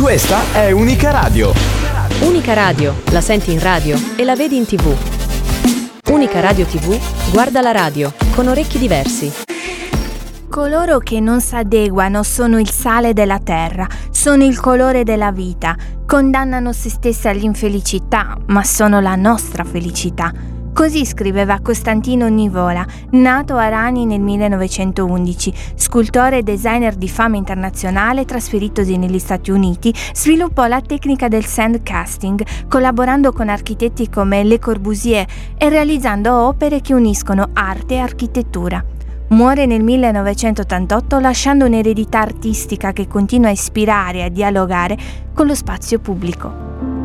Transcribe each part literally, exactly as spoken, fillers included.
Questa è Unica Radio. Unica Radio, la senti in radio e la vedi in tivù. Unica Radio tivù, guarda la radio, con orecchi diversi. Coloro che non s'adeguano sono il sale della terra, sono il colore della vita, condannano se stessi all'infelicità, ma sono la nostra felicità. Così scriveva Costantino Nivola, nato a Rani nel millenovecentoundici, scultore e designer di fama internazionale, trasferitosi negli Stati Uniti, sviluppò la tecnica del sand casting, collaborando con architetti come Le Corbusier e realizzando opere che uniscono arte e architettura. Muore nel millenovecentottantotto lasciando un'eredità artistica che continua a ispirare e a dialogare con lo spazio pubblico.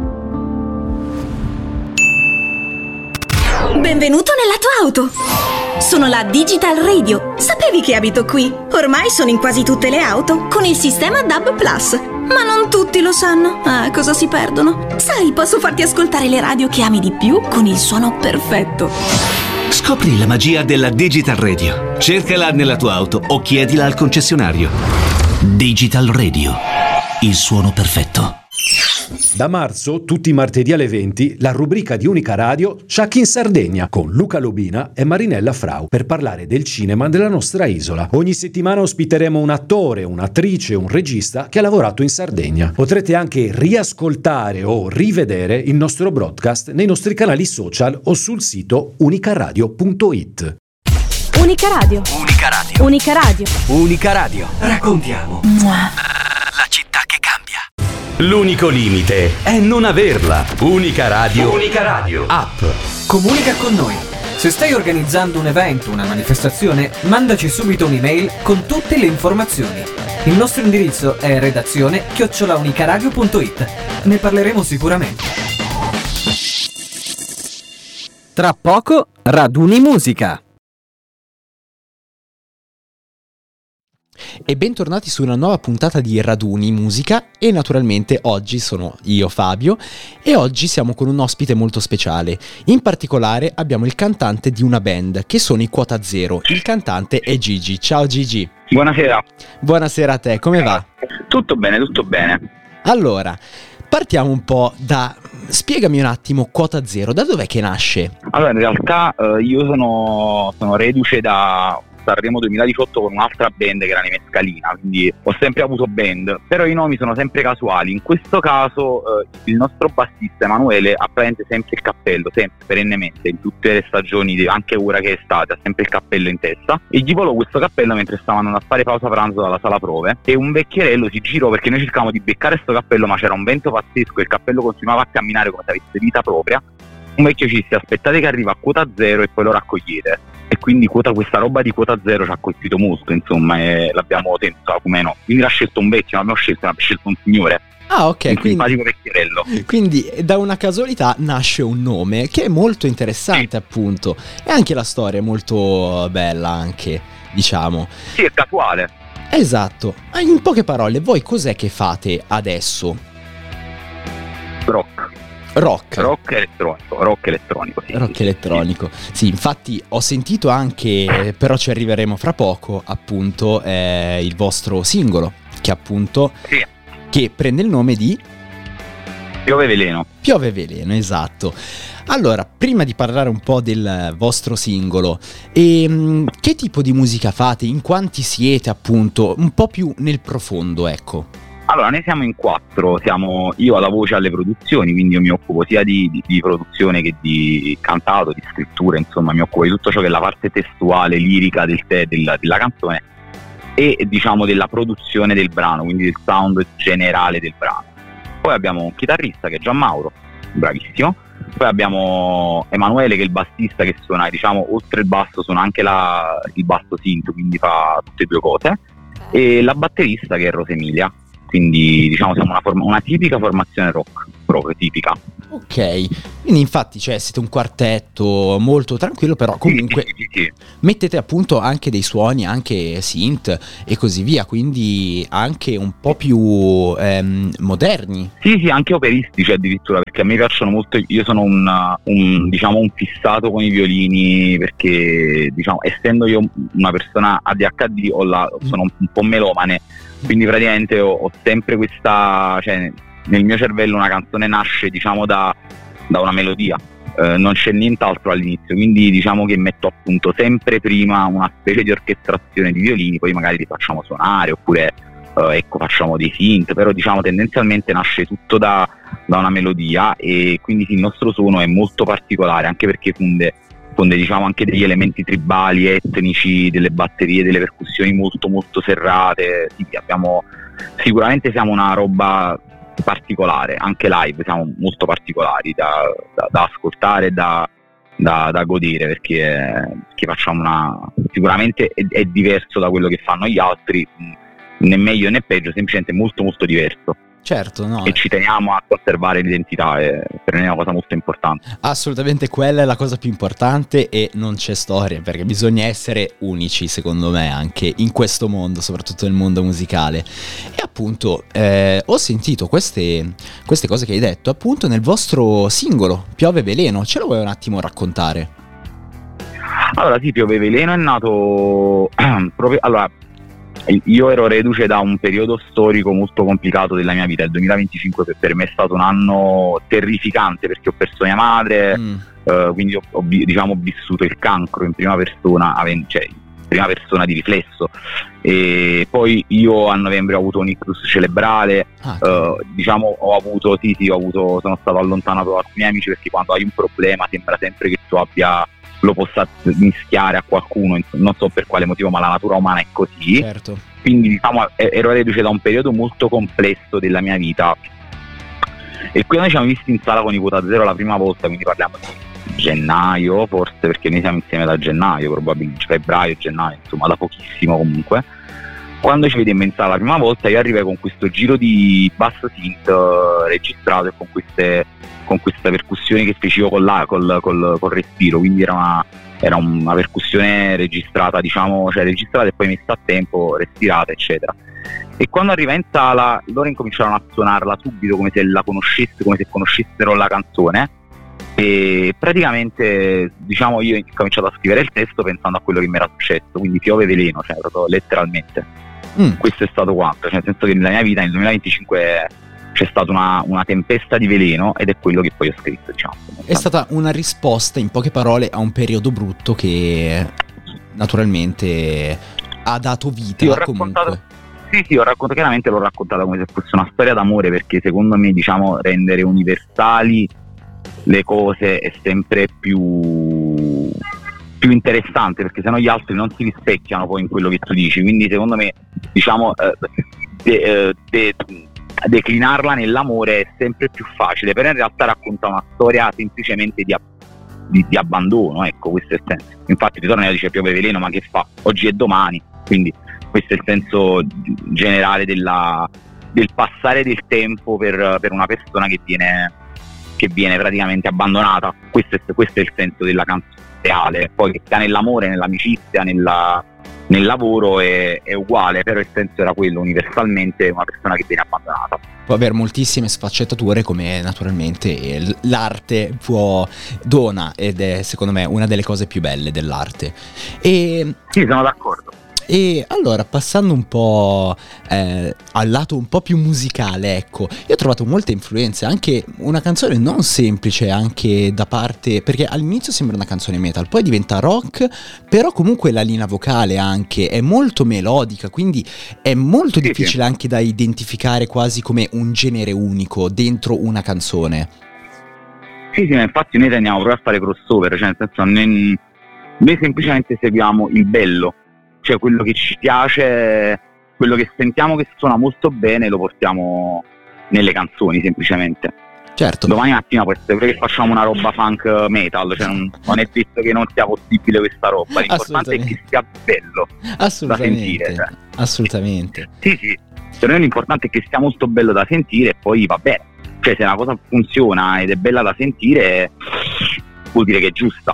Benvenuto nella tua auto! Sono la Digital Radio. Sapevi che abito qui? Ormai sono in quasi tutte le auto con il sistema D A B Plus. Ma non tutti lo sanno. Ah, cosa si perdono? Sai, posso farti ascoltare le radio che ami di più con il suono perfetto. Scopri la magia della Digital Radio. Cercala nella tua auto o chiedila al concessionario. Digital Radio. Il suono perfetto. Da marzo, tutti i martedì alle venti, la rubrica di Unica Radio Ciak in Sardegna con Luca Lobina e Marinella Frau per parlare del cinema della nostra isola. Ogni settimana ospiteremo un attore, un'attrice, un regista che ha lavorato in Sardegna. Potrete anche riascoltare o rivedere il nostro broadcast nei nostri canali social o sul sito unicaradio punto it. Unica Radio. Unica Radio. Unica Radio. Unica Radio. Raccontiamo La città che cambia. L'unico limite è non averla. Unica Radio. Unica Radio. App. Comunica con noi. Se stai organizzando un evento, una manifestazione, mandaci subito un'email con tutte le informazioni. Il nostro indirizzo è redazione chiocciola unicaradio punto it. Ne parleremo sicuramente. Tra poco, Raduni Musica. E bentornati su una nuova puntata di Raduni Musica e naturalmente oggi sono io Fabio e oggi siamo con un ospite molto speciale. In particolare abbiamo il cantante di una band che sono i Quota Zero. Il cantante è Gigi. Ciao Gigi. Buonasera. Buonasera a te, come va? Tutto bene, tutto bene. Allora, partiamo un po' da... Spiegami un attimo Quota Zero, da dov'è che nasce? Allora, in realtà eh, io sono, sono reduce da Sanremo duemiladiciotto con un'altra band che era nei Mescalina, quindi ho sempre avuto band, però i nomi sono sempre casuali. In questo caso eh, il nostro bassista Emanuele ha praticamente sempre il cappello, sempre, perennemente, in tutte le stagioni, anche ora che è estate, ha sempre il cappello in testa, e gli volò questo cappello mentre stavano andando a fare pausa pranzo dalla sala prove e un vecchierello si girò, perché noi cercavamo di beccare questo cappello ma c'era un vento pazzesco e il cappello continuava a camminare come se avesse vita propria. Un vecchio ci disse: aspettate che arriva a Quota Zero e poi lo raccogliete. E quindi quota, questa roba di Quota Zero ci ha colpito molto, insomma, e l'abbiamo tenuta come no. Quindi l'ha scelto un vecchio, non l'abbiamo scelto, l'ha scelto un signore. Ah, ok, un quindi, simpatico vecchierello. Quindi da una casualità nasce un nome che è molto interessante, sì. Appunto. E anche la storia è molto bella, anche, diciamo. Sì, è casuale. Esatto. In poche parole, voi cos'è che fate adesso? Rock. Rock. Rock elettronico, rock elettronico, sì. Rock sì, elettronico. Sì. sì, infatti ho sentito anche, però ci arriveremo fra poco, appunto, eh, il vostro singolo, che appunto, sì. che prende il nome di... Piove Veleno. Piove Veleno, esatto. Allora, prima di parlare un po' del vostro singolo, ehm, che tipo di musica fate? In quanti siete, appunto? Un po' più nel profondo, ecco. Allora, noi siamo in quattro, siamo io alla voce alle produzioni, quindi io mi occupo sia di, di, di produzione che di cantato, di scrittura, insomma mi occupo di tutto ciò che è la parte testuale, lirica del te, della, della canzone e diciamo della produzione del brano, quindi del sound generale del brano. Poi abbiamo un chitarrista che è Gianmauro, bravissimo, poi abbiamo Emanuele che è il bassista che suona, diciamo, oltre il basso suona anche la, il basso synth, quindi fa tutte e due cose, e la batterista che è Rosemilia. Quindi diciamo siamo una, forma- una tipica formazione rock, proprio tipica. Ok, quindi infatti cioè, siete un quartetto molto tranquillo, però comunque sì, sì, sì, sì. mettete appunto anche dei suoni, anche synth e così via, quindi anche un po' più ehm, moderni. Sì, sì, anche operistici addirittura, perché a me piacciono molto, io sono un, un diciamo un fissato con i violini, perché diciamo essendo io una persona A D H D ho la, sono un, un po' melomane. Quindi praticamente ho, ho sempre questa, cioè nel mio cervello una canzone nasce diciamo da, da una melodia, eh, non c'è nient'altro all'inizio, quindi diciamo che metto appunto sempre prima una specie di orchestrazione di violini, poi magari li facciamo suonare oppure eh, ecco facciamo dei synth, però diciamo tendenzialmente nasce tutto da, da una melodia, e quindi sì, il nostro suono è molto particolare anche perché funde con dei, diciamo anche degli elementi tribali, etnici, delle batterie, delle percussioni molto molto serrate. Sì, abbiamo, sicuramente siamo una roba particolare, anche live siamo molto particolari da, da, da ascoltare e da, da, da godere, perché, perché facciamo una, sicuramente è, è diverso da quello che fanno gli altri, né meglio né peggio, semplicemente molto molto diverso. Certo, no. E ci teniamo a conservare l'identità, è per noi è una cosa molto importante. Assolutamente, quella è la cosa più importante e non c'è storia, perché bisogna essere unici, secondo me, anche in questo mondo, soprattutto nel mondo musicale. E appunto, eh, ho sentito queste, queste cose che hai detto, appunto, nel vostro singolo, Piove Veleno. Ce lo vuoi un attimo raccontare? Allora sì, Piove Veleno è nato proprio... Allora, io ero reduce da un periodo storico molto complicato della mia vita. Il duemilaventicinque per me è stato un anno terrificante perché ho perso mia madre, mm. eh, quindi ho, ho diciamo ho vissuto il cancro in prima persona, cioè in prima persona di riflesso, e poi io a novembre ho avuto un ictus cerebrale, ah, eh, diciamo ho avuto sì sì ho avuto sono stato allontanato da alcuni amici, perché quando hai un problema sembra sempre che tu abbia lo possa mischiare a qualcuno, non so per quale motivo, ma la natura umana è così. Certo. Quindi diciamo ero reduce da un periodo molto complesso della mia vita, e qui noi ci siamo visti in sala con i Quota Zero la prima volta, quindi parliamo di gennaio forse, perché noi siamo insieme da gennaio, probabilmente febbraio, gennaio, insomma da pochissimo comunque. Quando ci vedemmo in sala la prima volta io arrivai con questo giro di basso synth uh, registrato e con queste con questa percussione che facevo con la, col, col, col respiro, quindi era una, era una percussione registrata, diciamo, cioè registrata e poi messa a tempo, respirata, eccetera. E quando arriva in sala loro incominciarono a suonarla subito come se la conoscesse, come se conoscessero la canzone, e praticamente diciamo io ho cominciato a scrivere il testo pensando a quello che mi era successo, quindi Piove Veleno, cioè proprio letteralmente. Mm. Questo è stato quanto, cioè nel senso che nella mia vita nel duemilaventicinque c'è stata una, una tempesta di veleno, ed è quello che poi ho scritto, diciamo. È stata una risposta, in poche parole, a un periodo brutto che naturalmente ha dato vita, sì, ho comunque. Raccontato, sì, sì, ho raccontato, chiaramente l'ho raccontata come se fosse una storia d'amore, perché secondo me, diciamo, rendere universali le cose è sempre più, più interessante, perché sennò gli altri non si rispecchiano poi in quello che tu dici, quindi secondo me, diciamo, eh, de, de, declinarla nell'amore è sempre più facile, però in realtà racconta una storia semplicemente di, di, di abbandono, ecco, questo è il senso. Infatti ritorna e dice Piove Veleno, ma che fa? Oggi è domani, quindi questo è il senso generale della, del passare del tempo per, per una persona che viene, che viene praticamente abbandonata. Questo è, questo è il senso della canzone reale, poi che sta nell'amore, nell'amicizia, nella nel lavoro è, è uguale, però il senso era quello, universalmente una persona che viene abbandonata. Può avere moltissime sfaccettature, come naturalmente l'arte può dona, ed è secondo me una delle cose più belle dell'arte. E sì, sono d'accordo. E allora, passando un po' eh, al lato un po' più musicale, ecco, io ho trovato molte influenze, anche una canzone non semplice, anche da parte, perché all'inizio sembra una canzone metal, poi diventa rock, però comunque la linea vocale anche è molto melodica, quindi è molto sì, difficile sì. anche da identificare quasi come un genere unico dentro una canzone. Sì, sì, ma infatti noi tendiamo proprio a fare crossover, cioè nel senso noi, noi semplicemente seguiamo il bello, cioè quello che ci piace, quello che sentiamo che suona molto bene lo portiamo nelle canzoni semplicemente. Certo. Domani mattina può essere pure che facciamo una roba funk metal, cioè non, non è detto che non sia possibile questa roba, l'importante è che sia bello da sentire. Cioè. Assolutamente. Sì, sì, per noi l'importante è che sia molto bello da sentire e poi va bene. Cioè se una cosa funziona ed è bella da sentire vuol dire che è giusta.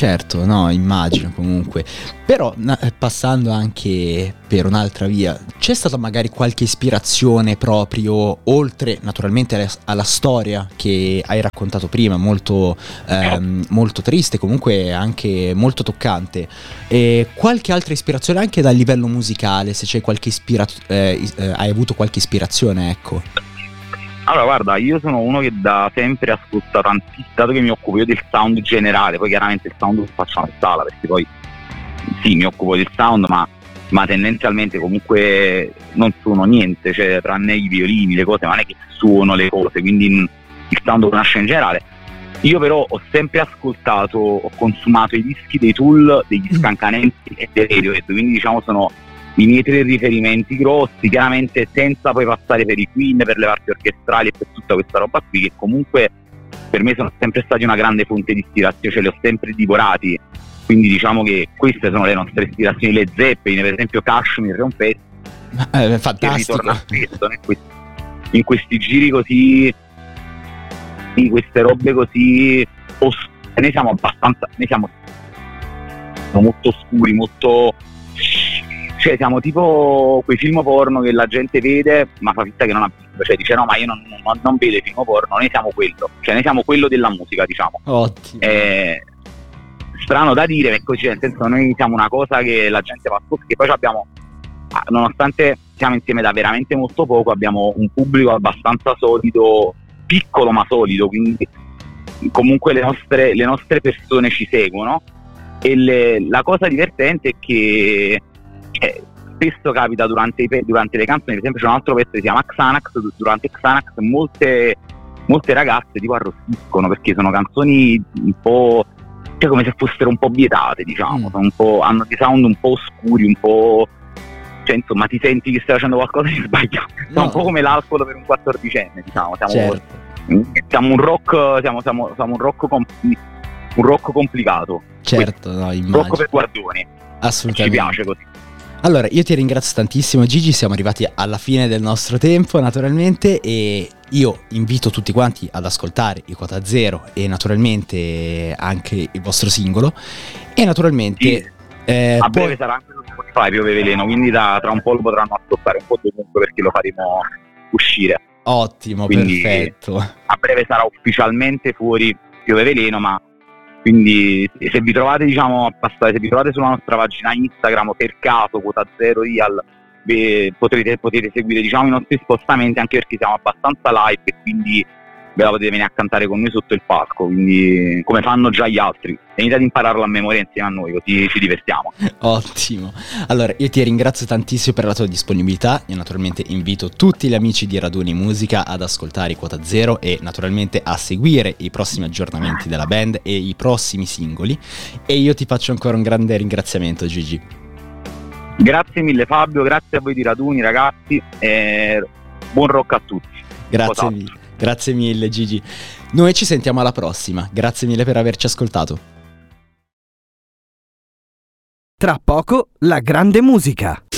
Certo, no, immagino comunque. Però na- passando anche per un'altra via, c'è stata magari qualche ispirazione proprio, oltre naturalmente alla, alla storia che hai raccontato prima, molto, ehm, molto triste, comunque anche molto toccante, e qualche altra ispirazione anche dal livello musicale, se c'è qualche ispirazione, eh, eh, hai avuto qualche ispirazione, ecco. Allora guarda, io sono uno che da sempre ascolta tantissimo, dato che mi occupo io del sound generale, poi chiaramente il sound lo faccio a sala, perché poi sì, mi occupo del sound, ma, ma tendenzialmente comunque non suono niente, cioè tranne i violini, le cose, ma non è che suono le cose, quindi il sound nasce in generale. Io però ho sempre ascoltato, ho consumato i dischi dei Tool, degli Scancanenti e dei Radiohead, quindi diciamo sono i miei tre riferimenti grossi, chiaramente senza poi passare per i Queen, per le parti orchestrali e per tutta questa roba qui, che comunque per me sono sempre stati una grande fonte di ispirazione, cioè li ho sempre divorati, quindi diciamo che queste sono le nostre ispirazioni. Le Zeppelin, per esempio Kashmir è un pezzo eh, fantastico, che ritorna spesso in questi, in questi giri così, in queste robe così oscure, noi siamo abbastanza, noi siamo molto oscuri, molto... cioè siamo tipo quei film porno che la gente vede ma fa finta che non ha visto, cioè dice no ma io non, non, non vedo i film porno, noi siamo quello, cioè noi siamo quello della musica, diciamo. Ottimo. È strano da dire, perché così, nel senso, noi siamo una cosa che la gente fa ascoltare, che poi abbiamo, nonostante siamo insieme da veramente molto poco, abbiamo un pubblico abbastanza solido, piccolo ma solido, quindi comunque le nostre, le nostre persone ci seguono, e le, la cosa divertente è che Eh, spesso capita durante, i, durante le canzoni, per esempio c'è un altro pezzo che si chiama Xanax, durante Xanax molte, molte ragazze tipo arrossiscono, perché sono canzoni un po', cioè come se fossero un po' vietate, diciamo, sono un po', hanno dei sound un po' oscuri, un po', cioè insomma ti senti che stai facendo qualcosa di sbagliato, no. Un po' come l'alcol per un quattordicenne, diciamo, siamo, certo. siamo un rock, siamo, siamo, siamo un rock com- un rock complicato, certo, no, un rock per guardoni, assolutamente, ci piace così. Allora, io ti ringrazio tantissimo Gigi, siamo arrivati alla fine del nostro tempo naturalmente, e io invito tutti quanti ad ascoltare i Quota Zero e naturalmente anche il vostro singolo, e naturalmente... Sì. Eh, a breve poi... sarà anche su Spotify, Piove Veleno, quindi da, tra un po' lo potranno ascoltare un po' dovunque, perché lo faremo uscire. Ottimo, quindi, perfetto. A breve sarà ufficialmente fuori Piove Veleno, ma... quindi se vi trovate, diciamo, a passare, se vi trovate sulla nostra pagina Instagram per caso Quota Zero Real, beh, potrete, potete seguire, diciamo, i nostri spostamenti, anche perché siamo abbastanza live e quindi ve la potete venire a cantare con noi sotto il palco, quindi come fanno già gli altri. Venite ad impararlo a memoria insieme a noi, così ci divertiamo. Ottimo. Allora io ti ringrazio tantissimo per la tua disponibilità. Io naturalmente invito tutti gli amici di Raduni Musica ad ascoltare Quota Zero e naturalmente a seguire i prossimi aggiornamenti della band e i prossimi singoli, e io ti faccio ancora un grande ringraziamento, Gigi. Grazie mille Fabio, grazie a voi di Raduni ragazzi, e buon rock a tutti. Grazie mille. Grazie mille Gigi. Noi ci sentiamo alla prossima. Grazie mille per averci ascoltato. Tra poco la grande musica.